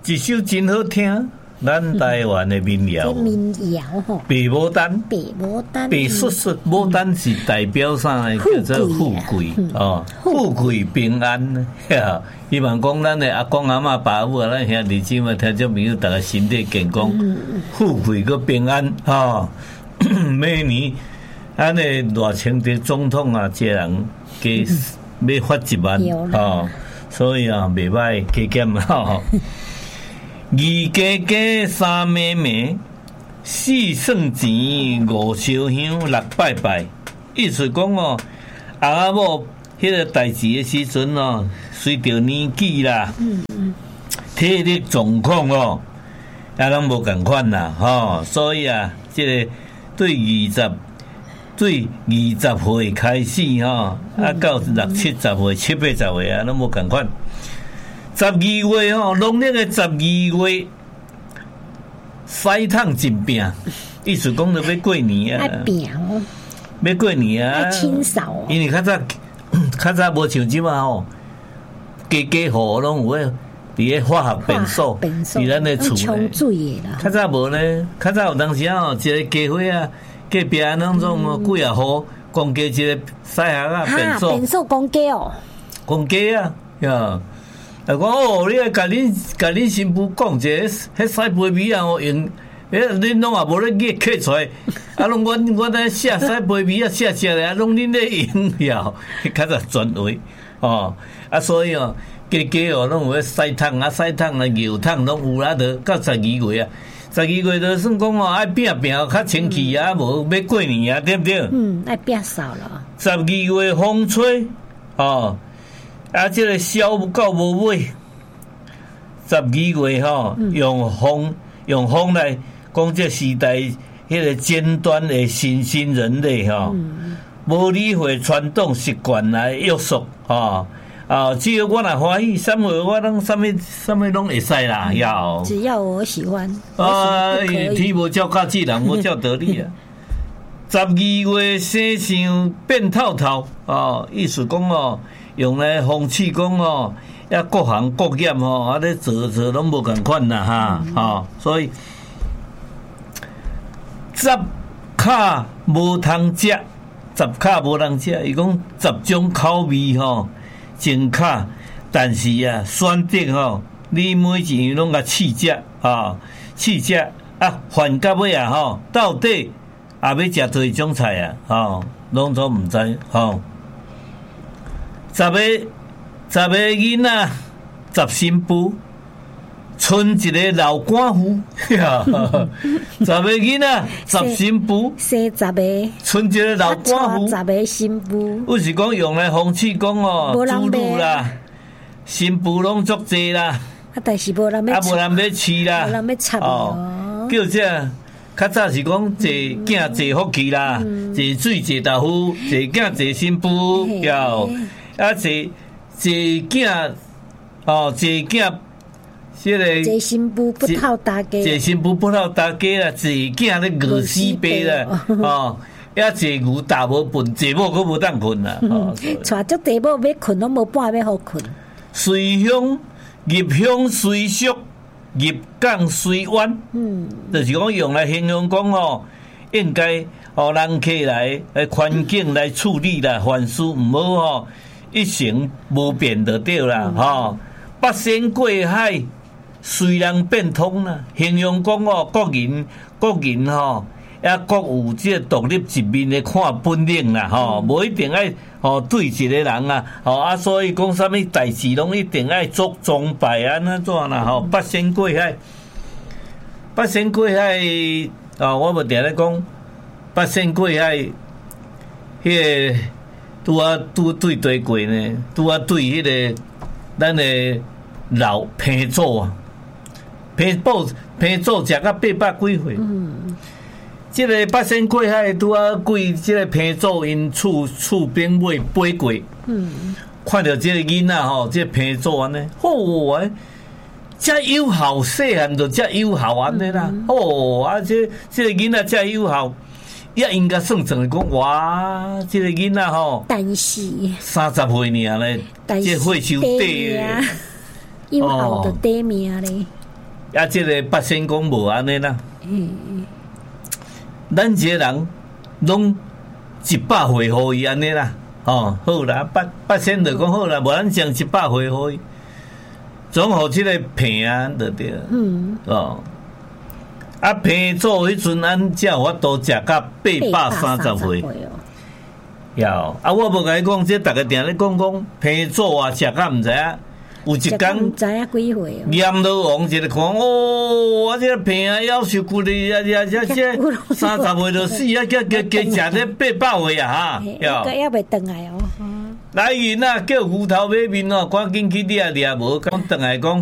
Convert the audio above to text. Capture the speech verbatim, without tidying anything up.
一首真好听。咱台湾的民谣， 民谣吼， 白牡丹， 白牡丹， 白雪雪牡丹是代表啥呢？叫做富贵哦，富贵平安。呀，希望讲咱的阿公阿嬷、爸母啊，咱兄弟姊妹、听众朋友，大家身体健康，富贵个平安哦。每年安尼偌清的总统啊，这人给要发一万哦，所以啊，袂歹加减吼。二家家三妹妹，四算钱五烧香六拜拜。意思讲哦，阿某迄个代志的时阵哦，随着年纪啦，嗯嗯，体力状况哦，啊，拢无共款啦，吼、哦，所以啊，即、这个对二十，对二十岁开始吼、哦，啊到六七十岁、七八十岁啊，拢无共款。十二月吼，农历的十二月，西烫真拼，意思讲着要过年啊， 爱拼哦， 要过年啊， 爱清扫哦， 因为较早较早无像即嘛吼，家家户户拢有诶，伫咧化学变数，伫咱诶厝咧，较早无咧，较早有当时啊，一个家伙啊，隔壁那种哦，几啊户公家一个西客啊，变数， 变数公家哦， 公家啊，呀。啊！讲哦，你来甲恁甲恁新妇讲一个，迄西培米啊，哦用，迄恁拢也无咧记刻出来，啊，拢阮阮咧写西培米啊，写写咧，啊，拢恁咧用了，较早专为哦，啊，所以哦，家家哦，拢有咧西烫啊，西烫啊，油烫拢有啦，得到十二月啊，十二月就算讲哦，爱拼拼较清气啊，无要过年啊，对不对？ 嗯，爱拼扫了。 十二月风吹哦。啊！这个烧到无尾，十二月吼、嗯，用风用风来讲，这时代迄个尖端的新兴人类吼，无、嗯、理会传统习惯来约束吼。啊，只要我若欢喜，啥物我拢啥物啥物拢会使啦，要只要我喜欢。 啊，天无照甲自然无照道理啊！十二月生相变透透哦，意思讲哦。用咧风气讲哦，也各行各业哦，啊咧做做拢无共款啦哈，吼、哦，所以十卡无通食，十卡无通食，伊讲十种口味吼，真卡，但是啊，选择吼，你每一样拢甲试食啊，试食啊，饭到尾啊吼，到底也要食多种菜啊，吼，拢都毋知吼。十个十个囡仔，十新妇，剩一个老寡妇。十个囡仔，十新妇， 生十个， 剩一个老寡妇。 十个新妇， 有是讲用来风气讲哦，主女啦，新妇拢足济啦。 啊，但是无人要， 啊，无人要饲啦， 无人要插哦。叫这较早是讲坐囝坐福气啦，坐水坐豆腐，坐囝坐新妇，要。啊，坐坐囝哦，坐囝，即个坐新妇不透大家， 坐新妇不透大家啦，坐囝咧饿死白啦，哦，也坐牛大无笨，坐某佫无当困啦，哦， 带足地某要困拢无半要好困。 随乡入乡随俗，入港随弯，嗯，就是讲用来形容讲哦，应该哦人客来来环境来处理啦，凡事毋好吼。一成无变就对啦，吼、嗯！八仙过海，随人变通啦。形容讲哦，各人各人吼，也各有即个独立一面的看本领啦，吼、嗯！无一定爱吼对一个人啊，吼啊，所以讲啥物代志拢一定爱做装扮安那怎啦，吼、嗯！八仙过海，八仙过海啊！我无定咧讲八仙过海，迄、那个。拄啊拄对对过呢，拄啊对迄个咱的老平祖啊，平祖平祖食到八百几岁，嗯，即个八仙过海拄啊贵，即个平祖因厝厝边尾飞过，嗯，看到即个囡仔吼，即个平祖安尼，好啊，遮友好，细汉就遮友好安尼啦，哦，啊，即即个囡仔遮友好。也应该算成讲，哇，这个囡仔吼， 但是三十岁尔咧，这会收底啊， 以后就短命咧。 啊，即个八仙讲无安尼啦。嗯嗯。咱一个人拢一百岁互伊安尼啦，哦，好啦，八八仙就讲好啦，无咱将一百岁互伊，总互即个平安就对。嗯。哦。啊，平做迄阵，咱才有法度食到八百三十岁。要啊，我无甲你讲，即逐个定咧讲讲平做偌食甲毋知影。有一天， 唔知影几岁哦。 阎罗王一个看，哦，我这个病啊，夭寿骨力啊，这这这三十岁就死啊，加加加食这八百岁啊哈， 要个也未转来哦。 来人啊，叫牛头马面哦，赶紧去掠掠，无讲转来讲。